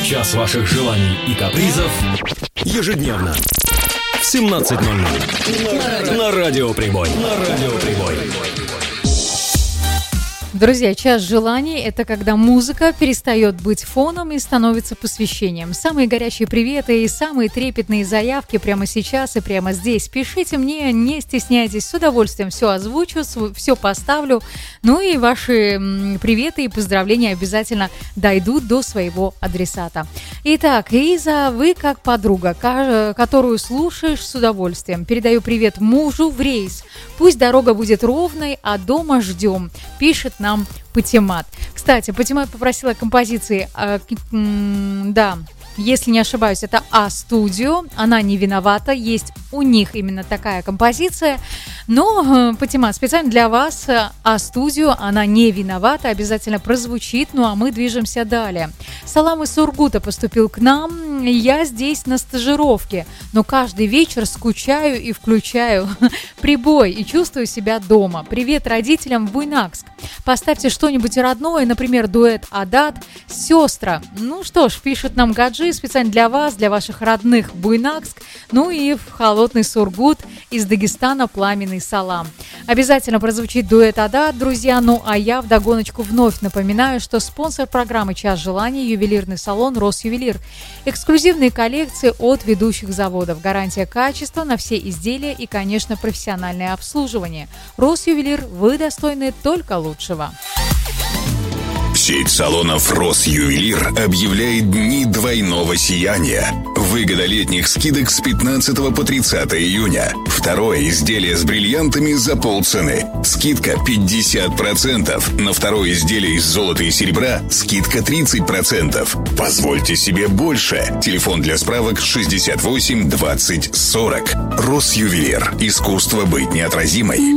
Час ваших желаний и капризов ежедневно в 17:00 на Радио Прибой. Друзья, час желаний – это когда музыка перестает быть фоном и становится посвящением. Самые горячие приветы и самые трепетные заявки прямо сейчас и прямо здесь. Пишите мне, не стесняйтесь, с удовольствием все озвучу, все поставлю. Ну и ваши приветы и поздравления обязательно дойдут до своего адресата. Итак, Иза, вы как подруга, которую слушаешь с удовольствием. Передаю привет мужу в рейс. Пусть дорога будет ровной, а дома ждем. Пишет нам Патимат. Кстати, Патимат попросила композиции, да, если не ошибаюсь, это А-студио. Она не виновата, есть у них именно такая композиция. Но, Патимат, специально для вас А-студио, она не виновата, обязательно прозвучит. Ну а мы движемся далее. Салам из Сургута поступил к нам. Я здесь на стажировке, но каждый вечер скучаю и включаю прибой и чувствую себя дома. Привет родителям в Буйнакск. Поставьте что-нибудь родное, например, дуэт Адат «Сестра». Ну что ж, пишет нам Гаджи, специально для вас, для ваших родных Буйнакск, ну и в холодный Сургут из Дагестана пламенный салам. Обязательно прозвучит дуэт Адат, друзья. Ну а я вдогоночку вновь напоминаю, что спонсор программы «Час желаний» — ювелирный салон «Росювелир». Эксклюзивные коллекции от ведущих заводов, гарантия качества на все изделия и, конечно, профессиональное обслуживание. «Росювелир», вы достойны только лучшего. Сеть салонов «Росювелир» объявляет дни двойного сияния. Выгода летних скидок с 15 по 30 июня. Второе изделие с бриллиантами за полцены. Скидка 50%. На второе изделие из золота и серебра скидка 30%. Позвольте себе больше. Телефон для справок 68 20 40. «Росювелир». Искусство быть неотразимой.